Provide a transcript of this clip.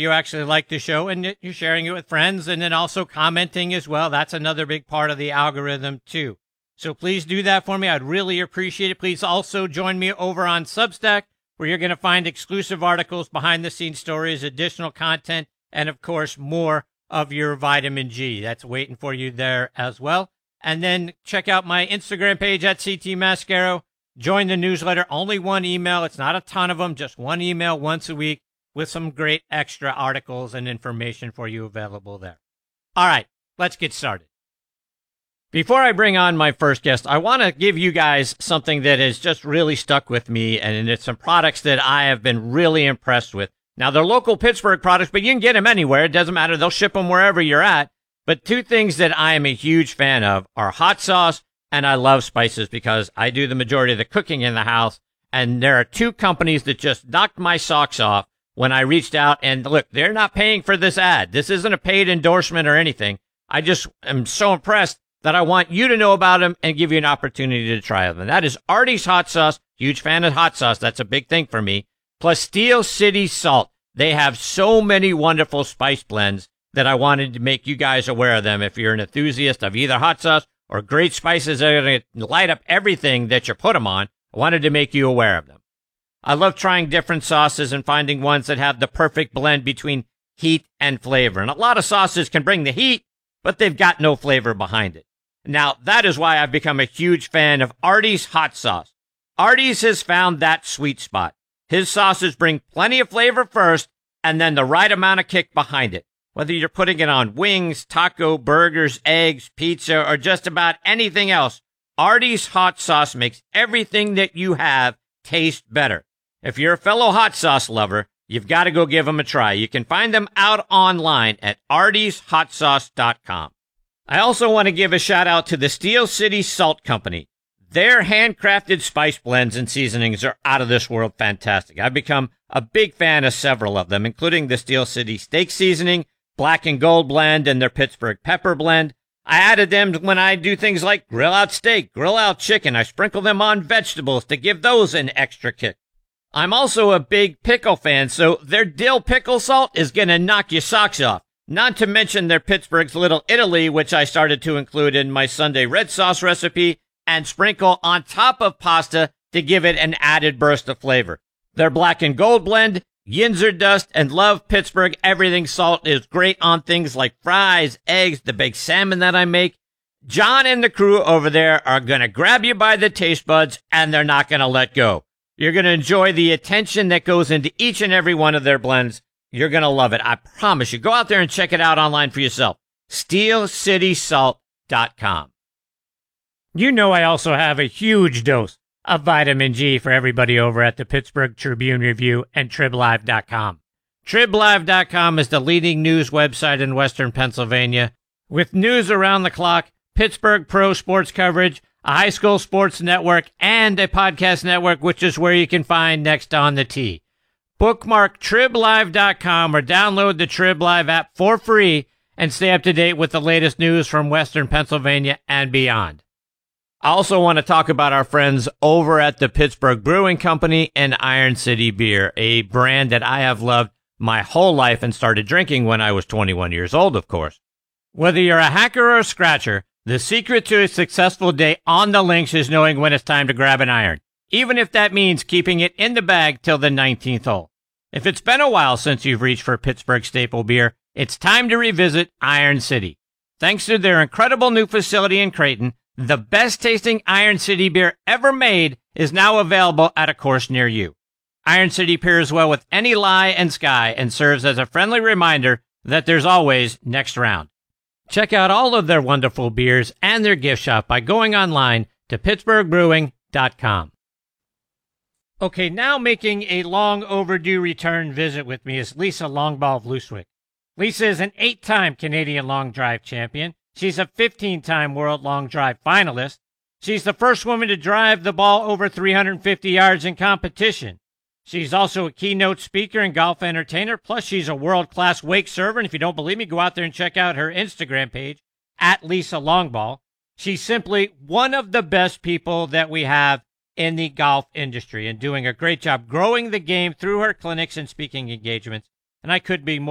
you actually like the show and that you're sharing it with friends and then also commenting as well. That's another big part of the algorithm too. So please do that for me. I'd really appreciate it. Please also join me over on Substack, where you're going to find exclusive articles, behind-the-scenes stories, additional content, and, of course, more of your vitamin G. That's waiting for you there as well. And then check out my Instagram page at CT Mascaro. Join the newsletter. Only one email. It's not a ton of them, just one email once a week with some great extra articles and information for you available there. All right, let's get started. Before I bring on my first guest, I want to give you guys something that has just really stuck with me, and it's some products that I have been really impressed with. Now, they're local Pittsburgh products, but you can get them anywhere. It doesn't matter. They'll ship them wherever you're at. But two things that I am a huge fan of are hot sauce, and I love spices because I do the majority of the cooking in the house. And there are two companies that just knocked my socks off when I reached out. And look, they're not paying for this ad. This isn't a paid endorsement or anything. I just am so impressed that I want you to know about them and give you an opportunity to try them. And that is Artie's Hot Sauce. Huge fan of hot sauce. That's a big thing for me. Plus Steel City Salt. They have so many wonderful spice blends that I wanted to make you guys aware of them. If you're an enthusiast of either hot sauce or great spices that are going to light up everything that you put them on, I wanted to make you aware of them. I love trying different sauces and finding ones that have the perfect blend between heat and flavor. And a lot of sauces can bring the heat, but they've got no flavor behind it. Now, that is why I've become a huge fan of Artie's Hot Sauce. Artie's has found that sweet spot. His sauces bring plenty of flavor first and then the right amount of kick behind it. Whether you're putting it on wings, taco, burgers, eggs, pizza, or just about anything else, Artie's Hot Sauce makes everything that you have taste better. If you're a fellow hot sauce lover, you've got to go give them a try. You can find them out online at artieshotsauce.com. I also want to give a shout out to the Steel City Salt Company. Their handcrafted spice blends and seasonings are out of this world fantastic. I've become a big fan of several of them, including the Steel City Steak Seasoning, Black and Gold Blend, and their Pittsburgh Pepper Blend. I added them when I do things like grill out steak, grill out chicken. I sprinkle them on vegetables to give those an extra kick. I'm also a big pickle fan, so their dill pickle salt is going to knock your socks off. Not to mention their Pittsburgh's Little Italy, which I started to include in my Sunday red sauce recipe and sprinkle on top of pasta to give it an added burst of flavor. Their Black and Gold Blend, Yinzer Dust, and Love Pittsburgh Everything Salt is great on things like fries, eggs, the baked salmon that I make. John and the crew over there are going to grab you by the taste buds, and they're not going to let go. You're going to enjoy the attention that goes into each and every one of their blends. You're going to love it. I promise you. Go out there and check it out online for yourself. SteelCitySalt.com. You know I also have a huge dose of vitamin G for everybody over at the Pittsburgh Tribune Review and TribLive.com. TribLive.com is the leading news website in Western Pennsylvania with news around the clock, Pittsburgh pro sports coverage, a high school sports network, and a podcast network, which is where you can find Next on the Tee. Bookmark TribLive.com or download the TribLive app for free and stay up to date with the latest news from Western Pennsylvania and beyond. I also want to talk about our friends over at the Pittsburgh Brewing Company and Iron City Beer, a brand that I have loved my whole life and started drinking when I was 21 years old, of course. Whether you're a hacker or a scratcher, the secret to a successful day on the links is knowing when it's time to grab an iron, even if that means keeping it in the bag till the 19th hole. If it's been a while since you've reached for Pittsburgh staple beer, it's time to revisit Iron City. Thanks to their incredible new facility in Creighton, the best-tasting Iron City beer ever made is now available at a course near you. Iron City pairs well with any lie and sky and serves as a friendly reminder that there's always next round. Check out all of their wonderful beers and their gift shop by going online to pittsburghbrewing.com. Okay, now making a long overdue return visit with me is Lisa Longball of Looswick. Lisa is an 8-time Canadian long drive champion. She's a 15-time World Long Drive finalist. She's the first woman to drive the ball over 350 yards in competition. She's also a keynote speaker and golf entertainer, plus she's a world-class wake server. And if you don't believe me, go out there and check out her Instagram page, at Lisa Longball. She's simply one of the best people that we have in the golf industry and doing a great job growing the game through her clinics and speaking engagements. And I could be more